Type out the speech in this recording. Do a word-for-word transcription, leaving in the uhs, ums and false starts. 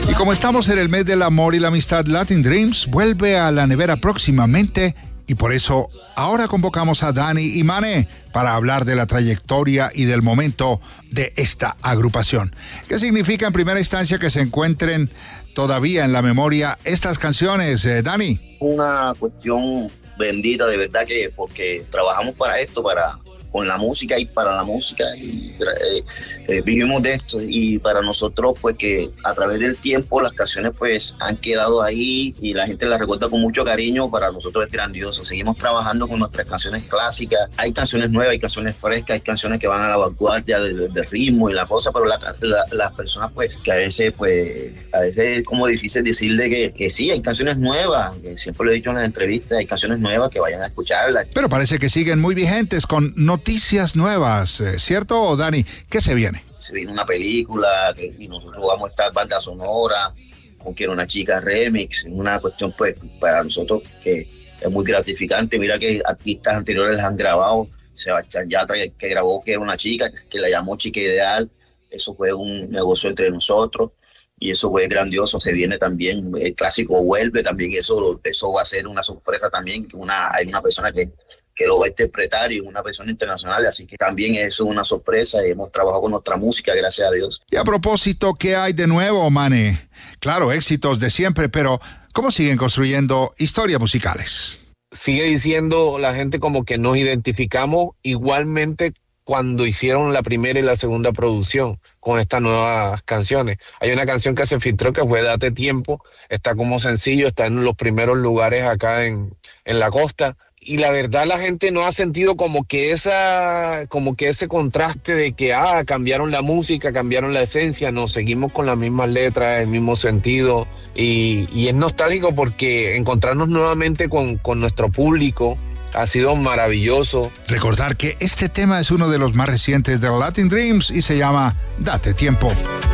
Y como estamos en el mes del amor y la amistad, Latin Dreams vuelve a la nevera próximamente y por eso ahora convocamos a Dani y Mané para hablar de la trayectoria y del momento de esta agrupación. ¿Qué significa en primera instancia que se encuentren todavía en la memoria estas canciones, eh, Dani? Una cuestión bendita, de verdad, que porque trabajamos para esto, para con la música y para la música y eh, eh, vivimos de esto, y para nosotros pues que a través del tiempo las canciones pues han quedado ahí y la gente las recuerda con mucho cariño. Para nosotros es grandioso. Seguimos trabajando con nuestras canciones clásicas. Hay canciones nuevas, hay canciones frescas, hay canciones que van a la vanguardia del de ritmo y la cosa, pero la, la, las personas pues que a veces pues a veces es como difícil decirle que, que sí, hay canciones nuevas, que siempre lo he dicho en las entrevistas, hay canciones nuevas que vayan a escucharlas. Pero parece que siguen muy vigentes con noticias nuevas, ¿cierto, Dani? ¿Qué se viene? Se viene una película que, y nosotros vamos a estar banda sonora, con Quiero una chica remix, una cuestión pues para nosotros que es muy gratificante. Mira que artistas anteriores las han grabado. Sebastián Yatra, que, que grabó Quiero una chica, que, que la llamó Chica Ideal. Eso fue un negocio entre nosotros y eso fue grandioso. Se viene también el clásico Vuelve también, eso, eso va a ser una sorpresa también. Una, hay una persona que que lo va a interpretar y una persona internacional, así que también eso es una sorpresa y hemos trabajado con nuestra música, gracias a Dios. Y a propósito, ¿qué hay de nuevo, Mané? Claro, éxitos de siempre, pero ¿cómo siguen construyendo historias musicales? Sigue diciendo la gente como que nos identificamos igualmente cuando hicieron la primera y la segunda producción con estas nuevas canciones. Hay una canción que se filtró que fue Date Tiempo, está como sencillo, está en los primeros lugares acá en, en la costa. Y la verdad la gente no ha sentido como que esa, como que ese contraste de que ah, cambiaron la música, cambiaron la esencia, nos seguimos con las mismas letras, el mismo sentido, y, y es nostálgico porque encontrarnos nuevamente con, con nuestro público ha sido maravilloso. Recordar que este tema es uno de los más recientes de Latin Dreams y se llama Date Tiempo.